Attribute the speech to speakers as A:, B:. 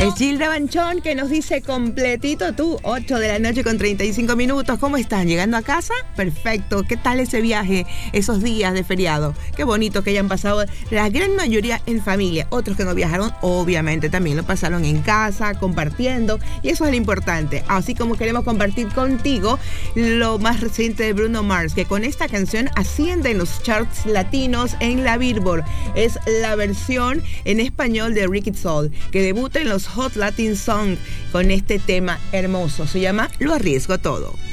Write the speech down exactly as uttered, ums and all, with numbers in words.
A: Es Gilda Banchón que nos dice completito tú, ocho de la noche con treinta y cinco minutos. ¿Cómo están? ¿Llegando a casa? Perfecto. ¿Qué tal ese viaje, esos días de feriado? Qué bonito que hayan pasado la gran mayoría en familia. Otros que no viajaron, obviamente también lo pasaron en casa, compartiendo. Y eso es lo importante. Así como queremos compartir contigo lo más reciente de Bruno Mars, que con esta canción asciende en los charts latinos en la Billboard. Es la versión en español de Ricky Soul, que debuta en los Hot Latin Song con este tema hermoso. Se llama Lo Arriesgo Todo.